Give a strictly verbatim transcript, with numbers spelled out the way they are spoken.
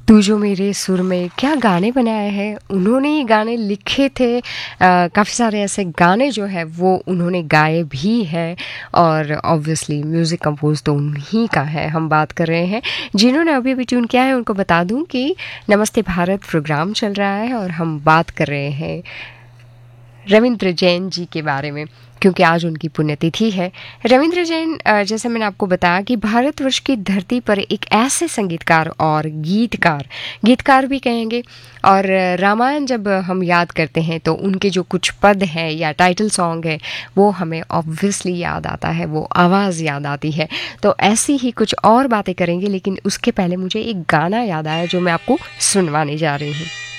तू जो मेरे सुर में, क्या गाने बनाए हैं। उन्होंने ही गाने लिखे थे, काफ़ी सारे ऐसे गाने जो है वो उन्होंने गाए भी हैं और ऑब्वियसली म्यूज़िक कंपोज तो उन्हीं का है। हम बात कर रहे हैं जिन्होंने अभी अभी ट्यून किया है, उनको बता दूं कि नमस्ते भारत प्रोग्राम चल रहा है और हम बात कर रहे हैं रविंद्र जैन जी के बारे में, क्योंकि आज उनकी पुण्यतिथि है। रविंद्र जैन, अ, जैसे मैंने आपको बताया कि भारतवर्ष की धरती पर एक ऐसे संगीतकार और गीतकार, गीतकार भी कहेंगे, और रामायण जब हम याद करते हैं तो उनके जो कुछ पद हैं या टाइटल सॉन्ग है वो हमें ऑब्वियसली याद आता है, वो आवाज़ याद आती है। तो ऐसी ही कुछ और बातें करेंगे, लेकिन उसके पहले मुझे एक गाना याद आया जो मैं आपको सुनवाने जा रही हूँ।